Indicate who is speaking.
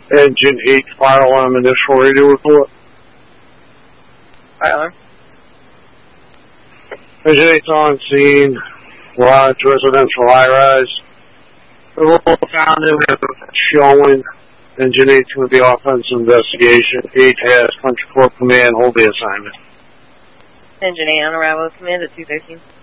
Speaker 1: Engine 8, fire alarm, initial radio report.
Speaker 2: Fire alarm.
Speaker 1: Engine 8's on scene, large residential high-rise. The role founded showing Engine 8's going to be offensive investigation. 8 has Country Club Command, hold the assignment.
Speaker 2: Engine 8 on arrival, command at 213.